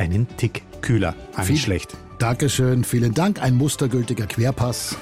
einen Tick kühler. Nicht schlecht. Dankeschön, vielen Dank. Ein mustergültiger Querpass.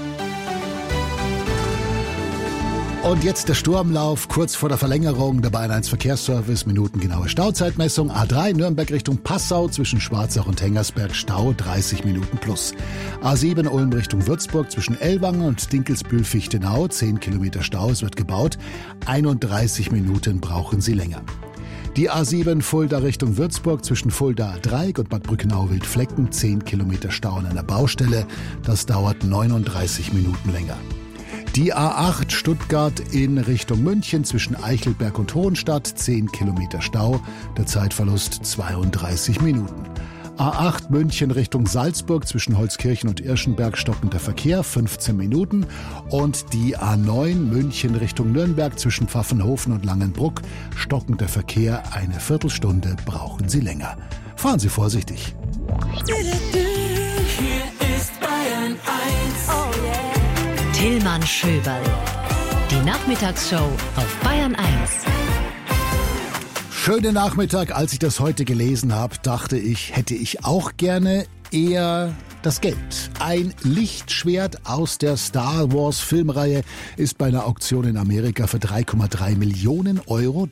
Und jetzt der Sturmlauf, kurz vor der Verlängerung, der Bayern 1 Verkehrsservice, minutengenaue Stauzeitmessung, A3 Nürnberg Richtung Passau, zwischen Schwarzach und Hengersberg, Stau 30 Minuten plus. A7 Ulm Richtung Würzburg, zwischen Ellwangen und Dinkelsbühl-Fichtenau, 10 Kilometer Stau, es wird gebaut, 31 Minuten brauchen Sie länger. Die A7 Fulda Richtung Würzburg, zwischen Fulda Dreieck und Bad Brückenau-Wildflecken, 10 Kilometer Stau an einer Baustelle, das dauert 39 Minuten länger. Die A8 Stuttgart in Richtung München zwischen Eichelberg und Hohenstadt, 10 Kilometer Stau, der Zeitverlust 32 Minuten. A8 München Richtung Salzburg zwischen Holzkirchen und Irschenberg stockender Verkehr, 15 Minuten. Und die A9 München Richtung Nürnberg zwischen Pfaffenhofen und Langenbruck, stockender Verkehr, eine Viertelstunde brauchen Sie länger. Fahren Sie vorsichtig. Hier ist Bayern 1. Oh yeah. Tillmann Schöberl. Die Nachmittagsshow auf Bayern 1. Schönen Nachmittag. Als ich das heute gelesen habe, dachte ich, hätte ich auch gerne eher das Geld. Ein Lichtschwert aus der Star Wars Filmreihe ist bei einer Auktion in Amerika für 3,3 Millionen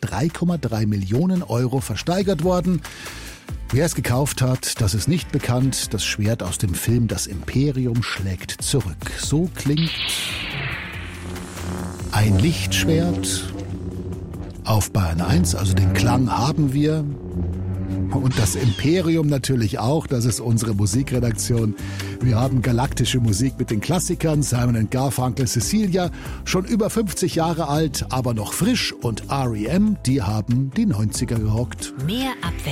Euro versteigert worden. Wer es gekauft hat, das ist nicht bekannt. Das Schwert aus dem Film Das Imperium schlägt zurück. So klingt ein Lichtschwert auf Bayern 1. Also den Klang haben wir. Und das Imperium natürlich auch. Das ist unsere Musikredaktion. Wir haben galaktische Musik mit den Klassikern. Simon & Garfunkel, Cecilia, schon über 50 Jahre alt, aber noch frisch. Und R.E.M., die haben die 90er gerockt. Mehr Abwechslung.